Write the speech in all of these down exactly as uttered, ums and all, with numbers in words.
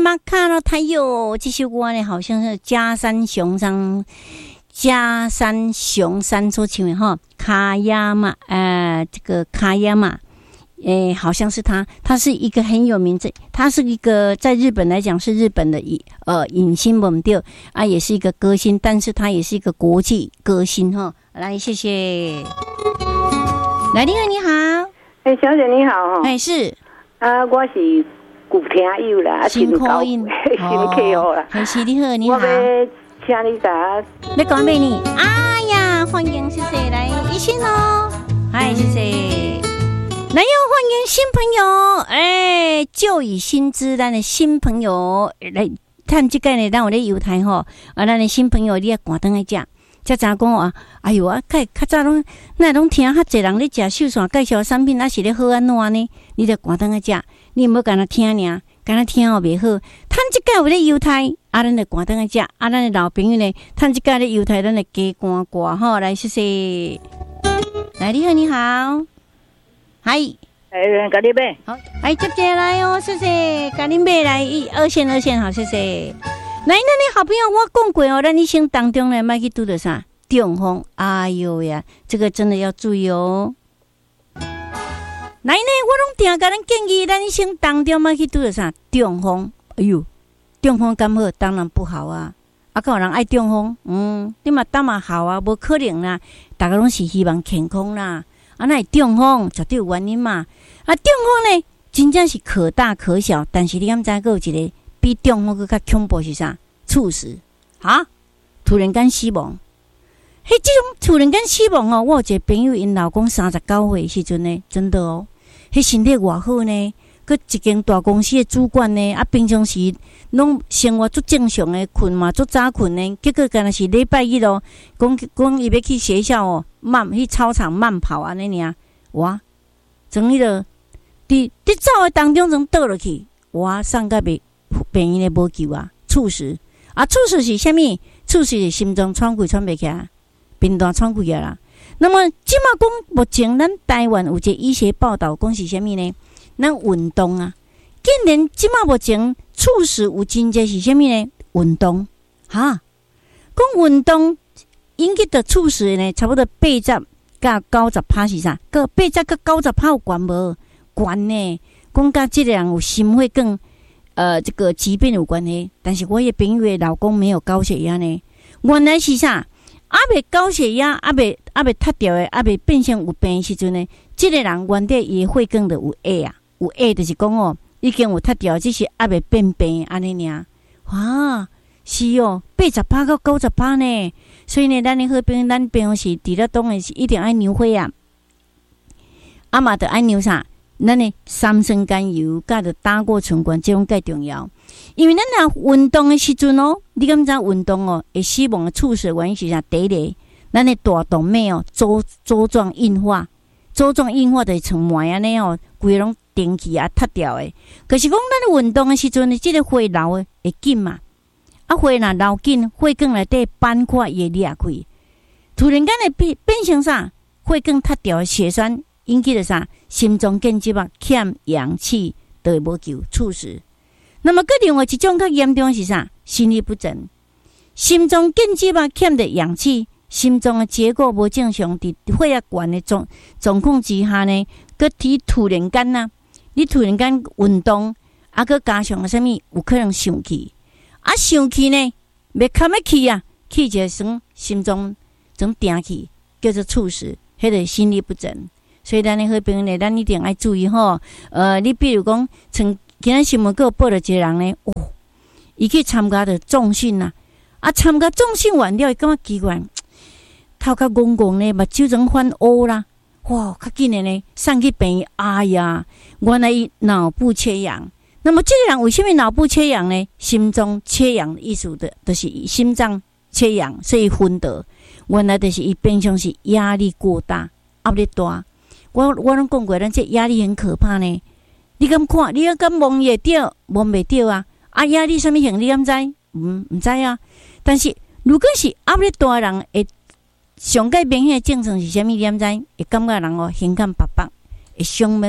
马卡诺太哟，这首歌呢好像是嘉山雄山嘉山雄山所唱的哈，卡亚马，呃，这个卡亚马。诶，好像是他，他是一个很有名，这他是一个在日本来讲是日本的呃影星猛调啊，也是一个歌星，但是他也是一个国际歌星哈。来，谢谢。来，你好，你好， 哎，小姐你好， 哎是啊，我是古听友啦， 新口音， 新客户啦， 还是你好，你好， 我要请你打， 要讲俾你，哎呀，欢迎，谢谢，来一心哦，嗨，谢谢。来哟，欢迎新朋友！哎，旧以新知，咱的新朋友来探这个呢，咱有咧游台吼，啊，咱的新朋友你也赶登来食，才知讲啊，哎哟啊，较较早拢那拢听较侪人咧食秀山介绍产品，啊是咧好安怎呢？你得赶登来食，你唔好干那听尔，干那听哦袂好。探这个有咧游台，啊，咱就赶登来食，啊，咱的老朋友呢，探这个咧游台，咱就加赶赶吼，来谢谢。来，你好，你好。嗨， 哎，咖喱妹， 好，哎，接接来哦，谢谢，咖喱妹来一二线二线，好，谢谢。来，那你好朋友，我讲过哦，咱一生当中呢，莫去拄到啥中风，哎呦呀，这个真的要注意哦。来呢，我拢定甲咱建议，咱一生当中莫去拄到啥中风，哎呦，中风敢好？当然不好啊。啊，有人爱中风，嗯，你嘛当嘛好啊，无可能啦，大家拢是希望健康啦。啊，那中风绝对有原因嘛。啊，中风呢，真正是可大可小，但是你敢知有一个比中风更较恐怖是啥？猝死啊！突然间死亡。嘿，这种突然间死亡哦，我有一个朋友，因老公三十九岁时阵呢，真的哦，嘿身体偌好呢，佮一间大公司的主管呢，啊，平常时拢生活足正常的，困嘛足早困呢，结果干那是礼拜一哦，讲讲伊要去学校哦。慢去操场慢跑安尼尔，哇！从迄个伫伫走的当中，从倒落去，哇！上个病病院咧无救啊，猝死啊！猝死是虾米？猝死是心脏喘气喘袂起来，病毒喘气啊啦。那么即马讲目前咱台湾有一个医学报道，讲是虾米呢？咱运动啊，竟然即马目前猝死有真侪是虾米呢？运动哈，讲运动。引起的猝死呢，差不多八十甲九十趴是啥？个八十甲九十趴有关无？关呢？讲甲这个人有心血管呃这个疾病有关系。但是我的朋友的老公没有高血压呢，原来是啥？啊未高血压，啊未啊未脱掉的，啊未变成有病的时阵呢，这个人原底伊血管就有压啊，有压就是讲哦，已经有脱掉，只是啊未变病安尼尔。哇！是哦，八十趴到九十趴呢，所以呢，咱的好朋友，咱平常时除了当然是一定爱牛血啊，啊嘛得爱牛啥？咱的三酸甘油加着打过醇酐，这种介重要。因为咱若运动的时阵哦，你敢知运动哦会死亡的猝死的原因是啥？第一个，咱的大动脉哦周周状硬化，周状硬化就是像糜安尼哦，规个拢顶起啊脱掉的。可是讲咱的运动的时阵呢，这个血流的会紧嘛？啊，血若流紧，血管内底斑块也裂开，突然间会变变成啥？血管脱掉，血栓引起的啥？心脏紧急啊，欠氧气，就会无救猝死。那么，佮另外一种较严重的是啥？心律不整，心脏紧急啊，欠着氧气，心脏的结构无正常，伫血压管的状状况之下呢，佮你突然间呐，你突然间运动，啊，佮加上啥物，有可能上气。啊，上气呢，袂堪要气啊，气就算心脏总定气，叫做猝死，迄个心律不整。所以咱的好朋友呢，咱一定要注意吼。呃，你比如讲，像今仔新闻还有报了一个人呢，哦，伊去参加着重训呐，啊，参加重训完了，伊感觉奇怪，头壳戆戆呢，目睭总翻乌啦，哇，较紧的呢，送去病院，哎呀，原来伊脑部缺氧。那么这个人为什么脑部缺氧呢？心脏缺氧的意思的，就是心脏缺氧，所以昏倒。原来就是伊平常是压力过大，压力大。我我拢讲过，咱这压力很可怕呢。你敢看？你敢摸会到？摸袂到啊！啊，压力什么型？你敢知？嗯，唔知啊。但是如果是压力大的人，会上界明显的症状是啥物？你敢知？会感觉人哦，胸腔白白，会胸闷。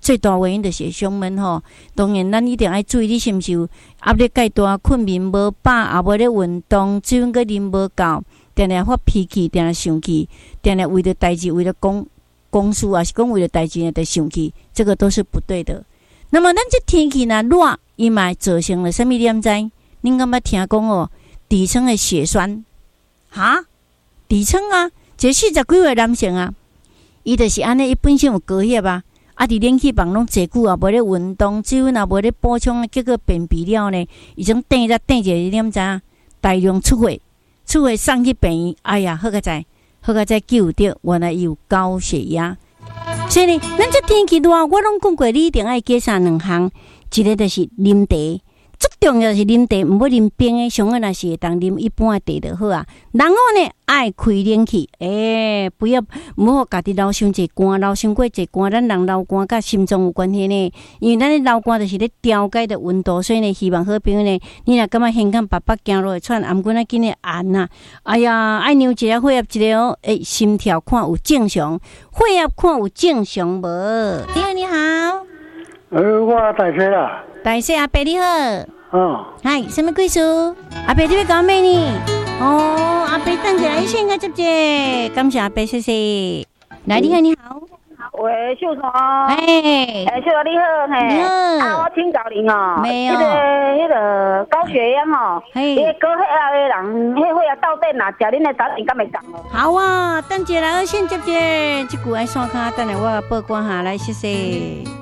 最大原因就是胸闷吼。当然，咱一定要注意，你是毋是有压力介大、困眠无饱，也无咧运动，水分个啉无够，定定发脾气，定定生气，定定为了代志，为了公公事，还是讲为了代志呢，就生气，这个都是不对的。那么，咱这天气呢热，伊嘛造成了什么？你毋知？恁敢捌听讲哦？底层的血栓，哈？底层啊，这四十几岁男性啊，伊就是安尼，伊本身有高血啊，啊，伫冷气房拢坐久啊，无咧运动，水分也无咧补充，结果便秘了呢，已经等一等一下，你毋知影？大量出血，出血送去病院，哎呀，好个在。好个再救着，原来有高血压。所以呢，咱这天气热，我拢讲过，你一定爱加上两项，一个就是啉茶，最重要是啉茶，唔好啉冰的，上个若是会当啉一般的茶就好啊。然后呢，爱开冷气，诶、欸，不要唔好家己流伤济汗，流伤过济汗，咱人流汗甲心脏有关系呢。因为咱咧流汗就是咧调节的温度，所以呢，希望好朋友呢，你若感觉胸腔白白行落会喘，颔管啊紧咧按啊，哎呀，爱量一下血压一个哦，诶、欸，心跳看有正常，血压看有正常无？你好，你好， 呃，我大姐啦， 大姐阿伯你好， 哦， 嗨，什么贵属？阿伯你要讲咩呢？哦，阿伯等一下，你先个接接，感谢阿伯，谢谢。来，你好，你好。 喂，秀川。 哎， 哎，秀川你好，嘿。 你好。 啊，我请教您哦。 没有。 迄个、迄个高血压哦， 嘿。 迄个高血压的人，迄血压到底若食恁的早餐敢会降哦？ 好啊，等一下来，我先接接，这句爱线卡，等下我报关下来，谢谢。